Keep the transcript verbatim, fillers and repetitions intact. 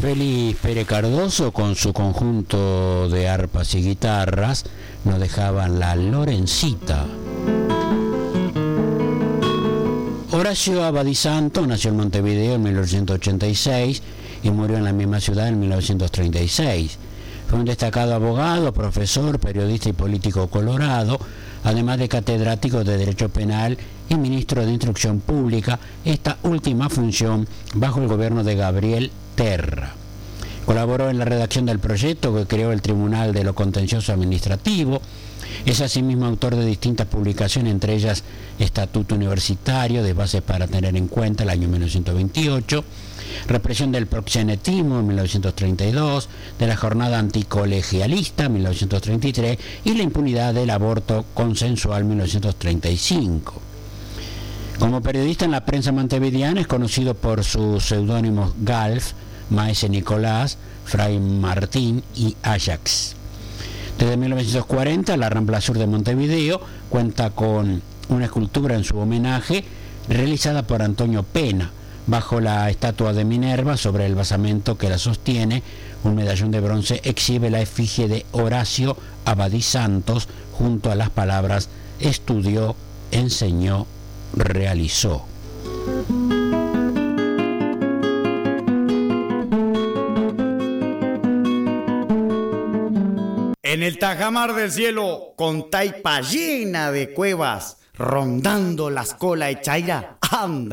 Félix Pérez Cardoso, con su conjunto de arpas y guitarras, nos dejaban la Lorencita. Horacio Abadí Santos nació en Montevideo en mil novecientos ochenta y seis y murió en la misma ciudad en mil novecientos treinta y seis. Fue un destacado abogado, profesor, periodista y político colorado, además de catedrático de Derecho Penal y ministro de Instrucción Pública, esta última función bajo el gobierno de Gabriel Terra. Colaboró en la redacción del proyecto que creó el Tribunal de lo Contencioso Administrativo. Es asimismo autor de distintas publicaciones, entre ellas Estatuto Universitario, de bases para tener en cuenta, el año mil novecientos veintiocho, Represión del proxenetismo, en mil novecientos treinta y dos, de la Jornada Anticolegialista, mil novecientos treinta y tres, y la impunidad del aborto consensual, mil novecientos treinta y cinco. Como periodista en la prensa montevideana es conocido por sus seudónimos Galf, Maese Nicolás, Fray Martín y Ajax. Desde mil novecientos cuarenta, la Rambla Sur de Montevideo cuenta con una escultura en su homenaje realizada por Antonio Pena. Bajo la estatua de Minerva, sobre el basamento que la sostiene, un medallón de bronce exhibe la efigie de Horacio Abadí Santos junto a las palabras estudió, enseñó, realizó. En el tajamar del cielo, con taipa llena de cuevas, rondando la escola echaira, anda.